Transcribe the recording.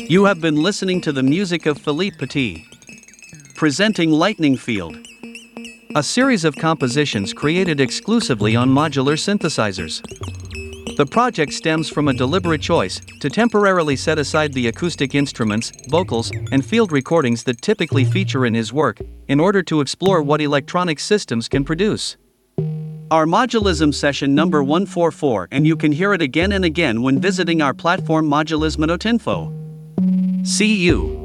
You have been listening to the music of Philippe Petit, presenting Lightning Field, a series of compositions created exclusively on modular synthesizers. The project stems from a deliberate choice to temporarily set aside the acoustic instruments, vocals, and field recordings that typically feature in his work, in order to explore what electronic systems can produce. Our Modulism session number 144, and you can hear it again and again when visiting our platform modulism.info. See you.